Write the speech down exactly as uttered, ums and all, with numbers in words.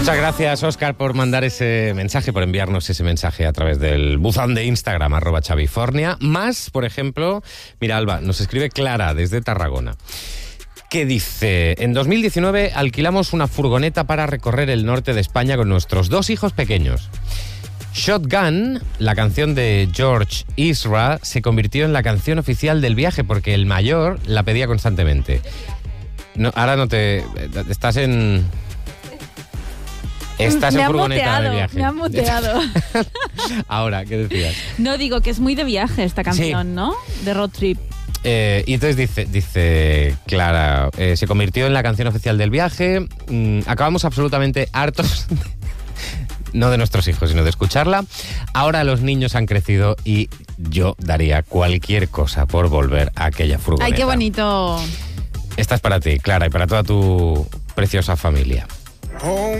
Muchas gracias, Óscar, por mandar ese mensaje, por enviarnos ese mensaje a través del buzón de Instagram, arroba Chavifornia. Más, por ejemplo, mira, Alba, nos escribe Clara desde Tarragona, que dice: en dos mil diecinueve alquilamos una furgoneta para recorrer el norte de España con nuestros dos hijos pequeños. Shotgun, la canción de George Ezra, se convirtió en la canción oficial del viaje porque el mayor la pedía constantemente. No, ahora no te... Estás en... Estás me en furgoneta de viaje. Me han muteado. Ahora, ¿qué decías? No, digo que es muy de viaje esta canción, sí. ¿no? De road trip. Eh, y entonces dice, dice Clara, eh, se convirtió en la canción oficial del viaje. Mm, acabamos absolutamente hartos... no de nuestros hijos, sino de escucharla. Ahora los niños han crecido y yo daría cualquier cosa por volver a aquella furgoneta. ¡Ay, qué bonito! Esta es para ti, Clara, y para toda tu preciosa familia.